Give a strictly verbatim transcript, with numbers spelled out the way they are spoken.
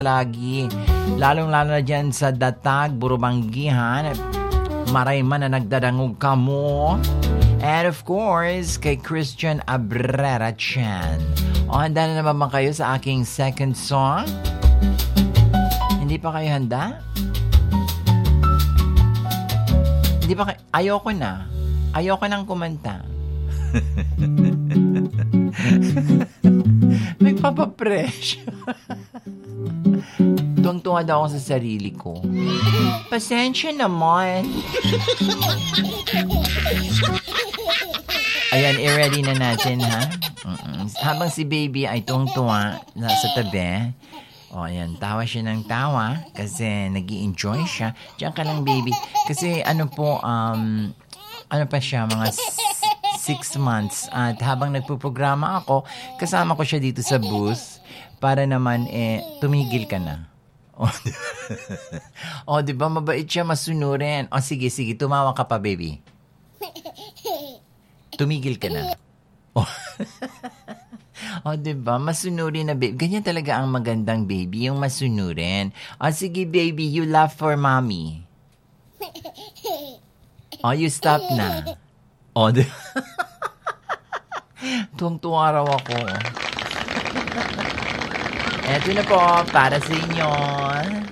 lagi. Lalong-lalo na dyan sa Datag, Burumanggihan, Marayman na nagdadangog ka mo. And of course, kay Christian Abrera Chan. O, handa na naman ba kayo sa aking second song? Hindi pa kayo handa? Hindi pa kayo? Ayoko na. Ayoko nang kumanta. Nagpapapressure. Tuwang-tuwa daw ako sa sarili ko. Pasensya naman. Ayan, i-ready na natin, ha? Mm-mm. Habang si baby ay tuwang-tuwa nasa tabi. O, ayan, tawa siya ng tawa kasi nag-i-enjoy siya. Diyan ka lang, baby. Kasi ano po, um, ano pa siya, mga six months. At habang nagpuprograma ako, kasama ko siya dito sa booth para naman, eh, tumigil ka na. O, di ba, mabait siya, masunurin. O, sige, sige, tumawa ka pa, baby. Tumigil ka na. O, o diba? Masunurin na baby. Ganyan talaga ang magandang baby, yung masunurin. O, sige, baby, you laugh for mommy. O, you stop na. O, diba? Tuwang-tuwa raw ako. Eto na po, para sa inyo.